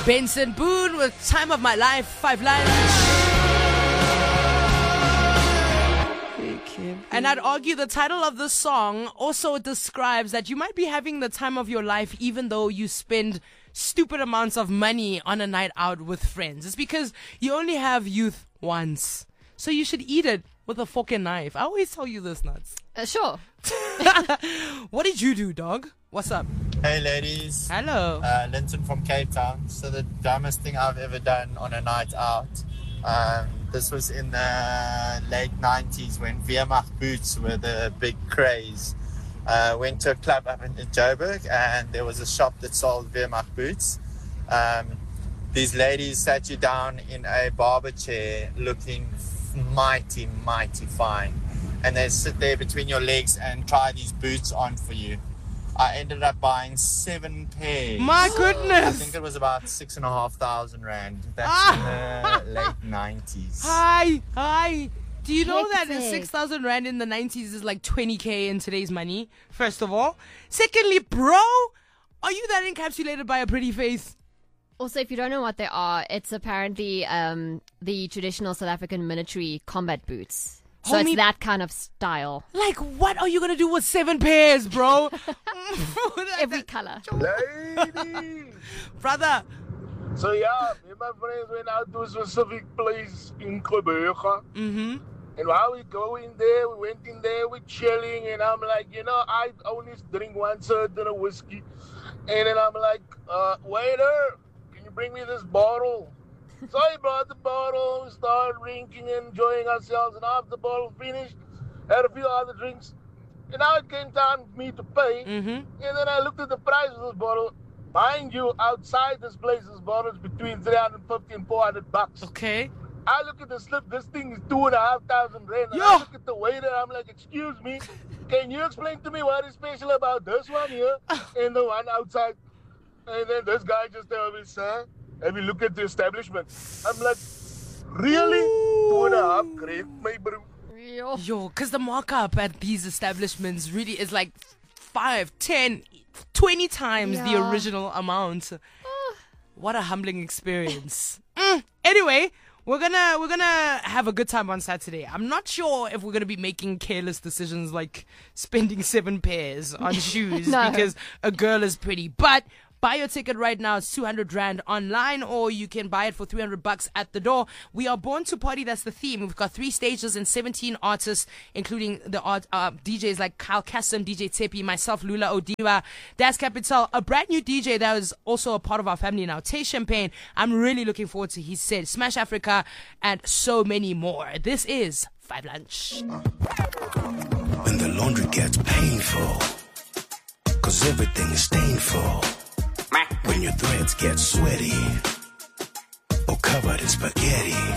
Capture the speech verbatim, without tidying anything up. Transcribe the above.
Benson Boone with Time of My Life, Five Lunch. And I'd argue the title of the song also describes that you might be having the time of your life even though you spend stupid amounts of money on a night out with friends. It's because you only have youth once. So you should eat it with a fork and knife. I always tell you this, Nuts. Uh, sure. What did you do, dog? What's up? Hey ladies. Hello. Uh, Linton from Cape Town. So the dumbest thing I've ever done on a night out. Um, this was in the late nineties when Wehrmacht boots were the big craze. Uh, went to a club up in Joburg and there was a shop that sold Wehrmacht boots. Um, these ladies sat you down in a barber chair looking mighty, mighty fine. And they sit there between your legs and try these boots on for you. I ended up buying seven pairs. My goodness. I think it was about six and a half thousand rand. That's in the late nineties. Hi, hi. Do you know that Hectic. six thousand rand in the nineties is like twenty K in today's money? First of all. Secondly, bro, are you that encapsulated by a pretty face? Also, if you don't know what they are, it's apparently um, the traditional South African military combat boots. So Homie- it's that kind of style. Like, what are you going to do with seven pairs, bro? Every color. Lady! Brother. So yeah, me and my friends went out to a specific place in Gqeberha. Mm-hmm. And while we go in there, we went in there, we're chilling, and I'm like, you know, I only drink one certain of whiskey. And then I'm like, uh, waiter, can you bring me this bottle? So he brought the bottle, we started drinking and enjoying ourselves, and after the bottle finished, had a few other drinks. And now it came time for me to pay. Mm-hmm. And then I looked at the price of this bottle. Mind you, outside this place, this bottle is between three hundred fifty and four hundred bucks. Okay. I look at the slip, this thing is two and a half thousand rand. And Yo. I look at the waiter, I'm like, excuse me, can you explain to me what is special about this one here and the one outside? And then this guy just tells me, sir, have you looked at the establishment? I'm like, really? Two and a half great, my bro. Yo, because the markup at these establishments really is like five, ten, twenty times the Yeah. original amount. What a humbling experience. Mm. Anyway, we're gonna we're gonna have a good time on Saturday. I'm not sure if we're gonna be making careless decisions like spending seven pairs on shoes No. because a girl is pretty. But buy your ticket right now. It's two hundred rand online, or you can buy it for three hundred bucks at the door. We are born to party. That's the theme. We've got three stages and seventeen artists, including the art, uh, D Js like Kyle Kassem, D J Tepi, myself, Lula Odiwa, Das Capital, a brand new D J that is also a part of our family now, Tay Champagne. I'm really looking forward to his set, Smash Africa, and so many more. This is Five Lunch. When the laundry gets painful, cause everything is stainful. When your threads get sweaty or covered in spaghetti.